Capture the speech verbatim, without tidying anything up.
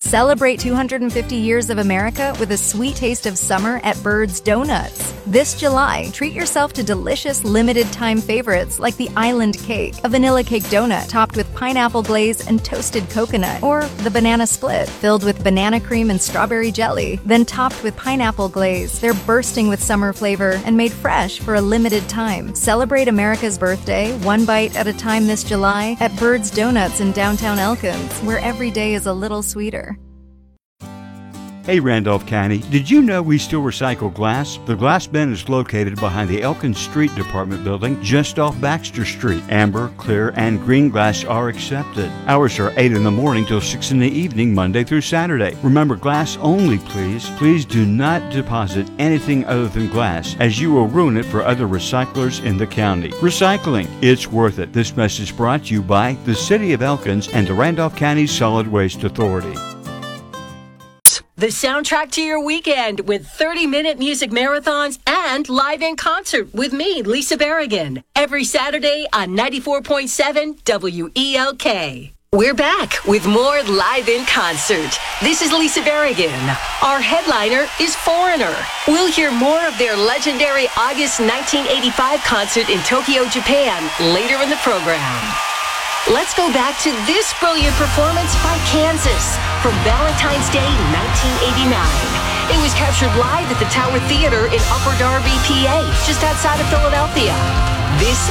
Celebrate two hundred fifty years of America with a sweet taste of summer at Bird's Donuts. This July, treat yourself to delicious limited-time favorites like the Island Cake, a vanilla cake donut topped with pineapple glaze and toasted coconut, or the Banana Split, filled with banana cream and strawberry jelly, then topped with pineapple glaze. They're bursting with summer flavor and made fresh for a limited time. Celebrate America's birthday, one bite at a time this July at Bird's Donuts in downtown Elkins, where every day is a little sweeter. Hey Randolph County, did you know we still recycle glass? The Glass Bin is located behind the Elkins Street Department building just off Baxter Street. Amber, clear, and green glass are accepted. Hours are eight in the morning till six in the evening, Monday through Saturday. Remember, glass only, please. Please do not deposit anything other than glass, as you will ruin it for other recyclers in the county. Recycling, it's worth it. This message brought to you by the City of Elkins and the Randolph County Solid Waste Authority. The soundtrack to your weekend with thirty-minute music marathons and live in concert with me, Lisa Berrigan, every Saturday on ninety-four point seven W E L K. We're back with more live in concert. This is Lisa Berrigan. Our headliner is Foreigner. We'll hear more of their legendary August nineteen eighty-five concert in Tokyo, Japan later in the program. Let's go back to this brilliant performance by Kansas from Valentine's Day nineteen eighty-nine. It was captured live at the Tower Theater in Upper Darby, P A, just outside of Philadelphia. This